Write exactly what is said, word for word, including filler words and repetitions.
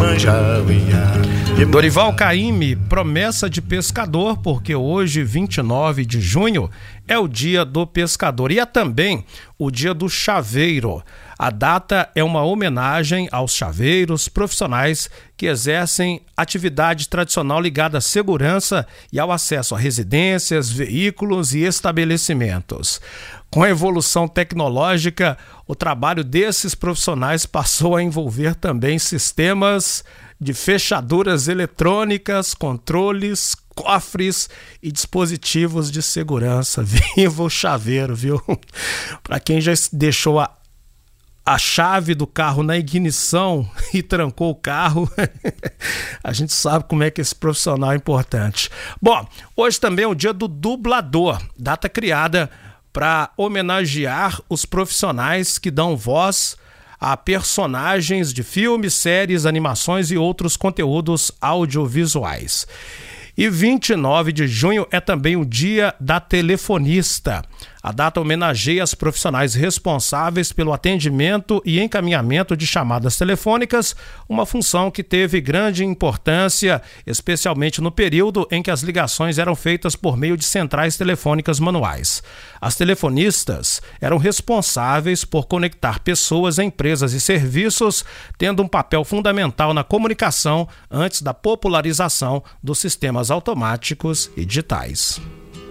Dorival Caymmi, promessa de pescador, porque hoje, vinte e nove de junho, é o dia do pescador e é também o dia do chaveiro. A data é uma homenagem aos chaveiros profissionais que exercem atividade tradicional ligada à segurança e ao acesso a residências, veículos e estabelecimentos. Com a evolução tecnológica, o trabalho desses profissionais passou a envolver também sistemas de fechaduras eletrônicas, controles, cofres e dispositivos de segurança. Viva o chaveiro, viu? Para quem já deixou a a chave do carro na ignição e trancou o carro, a gente sabe como é que esse profissional é importante. Bom, hoje também é o dia do dublador, data criada para homenagear os profissionais que dão voz a personagens de filmes, séries, animações e outros conteúdos audiovisuais. E vinte e nove de junho é também o dia da telefonista. A data homenageia as profissionais responsáveis pelo atendimento e encaminhamento de chamadas telefônicas, uma função que teve grande importância, especialmente no período em que as ligações eram feitas por meio de centrais telefônicas manuais. As telefonistas eram responsáveis por conectar pessoas, empresas e serviços, tendo um papel fundamental na comunicação antes da popularização dos sistemas automáticos e digitais.